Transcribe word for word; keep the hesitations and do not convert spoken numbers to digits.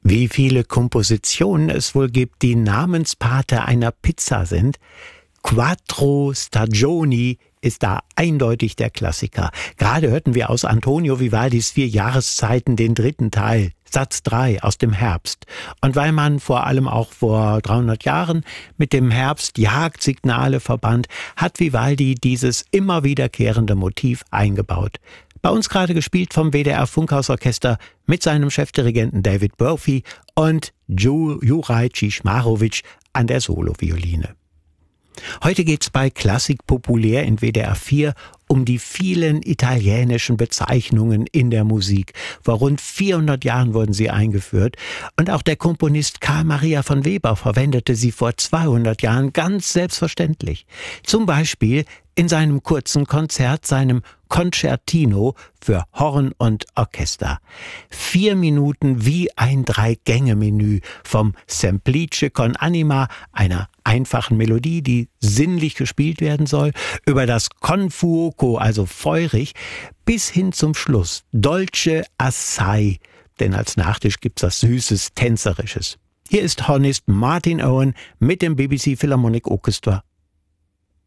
Wie viele Kompositionen es wohl gibt, die Namenspate einer Pizza sind? Quattro Stagioni ist da eindeutig der Klassiker. Gerade hörten wir aus Antonio Vivaldis Vier Jahreszeiten den dritten Teil, Satz drei aus dem Herbst. Und weil man vor allem auch vor dreihundert Jahren mit dem Herbst Jagdsignale verband, hat Vivaldi dieses immer wiederkehrende Motiv eingebaut. Bei uns gerade gespielt vom W D R Funkhausorchester mit seinem Chefdirigenten David Brophy und Juraj Ciszmarowitsch an der Solovioline. Heute geht's bei Klassik populär in W D R vier um die vielen italienischen Bezeichnungen in der Musik. Vor rund vierhundert Jahren wurden sie eingeführt und auch der Komponist Carl Maria von Weber verwendete sie vor zweihundert Jahren ganz selbstverständlich. Zum Beispiel in seinem kurzen Konzert, seinem Concertino für Horn und Orchester. Vier Minuten wie ein Drei-Gänge-Menü vom Semplice con Anima, einer einfachen Melodie, die sinnlich gespielt werden soll, über das Con fuoco, also feurig, bis hin zum Schluss Dolce assai, denn als Nachtisch gibt's was Süßes, Tänzerisches. Hier ist Hornist Martin Owen mit dem B B C Philharmonic Orchestra